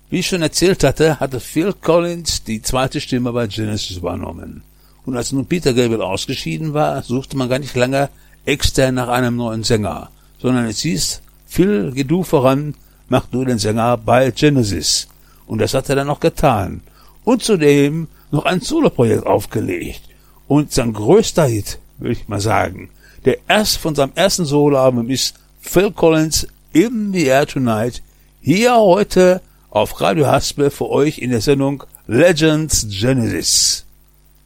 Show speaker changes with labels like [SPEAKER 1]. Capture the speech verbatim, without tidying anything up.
[SPEAKER 1] Wie ich schon erzählt hatte, hatte Phil Collins die zweite Stimme bei Genesis übernommen. Und als nun Peter Gabriel ausgeschieden war, suchte man gar nicht lange extern nach einem neuen Sänger, sondern es hieß, Phil, geh du voran, mach du den Sänger bei Genesis. Und das hat er dann noch getan. Und zudem noch ein Soloprojekt aufgelegt. Und sein größter Hit, würde ich mal sagen, der erst von seinem ersten Soloalbum ist Phil Collins in the Air Tonight, hier heute auf Radio Haspe für euch in der Sendung Legends Genesis.